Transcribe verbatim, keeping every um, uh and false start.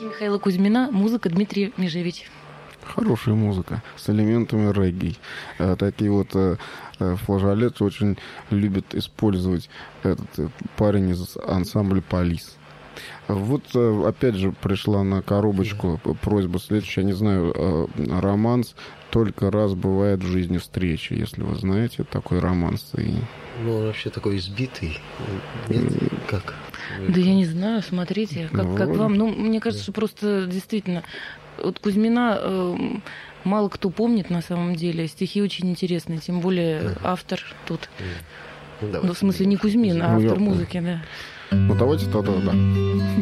Стихи Михаила Кузьмина, музыка Дмитрий Межевич. Хорошая музыка с элементами регги. Э, Такие вот э, э, флажолеты очень любит использовать этот э, парень из ансамбля «Полис». Вот э, опять же пришла на коробочку просьба следующая. Я не знаю, э, романс «Только раз бывает в жизни встреча», если вы знаете такой романс. И... Ну, он вообще такой избитый. Нет? Как? Да я не знаю, смотрите, как, Ну, как вроде. вам. Ну, мне кажется, что просто действительно... Вот Кузьмина э, мало кто помнит на самом деле. Стихи очень интересные, тем более автор тут. Ну, Ну, в смысле, не Кузьмин, а Ну, я автор понял. музыки, да. Ну, давайте тогда, да.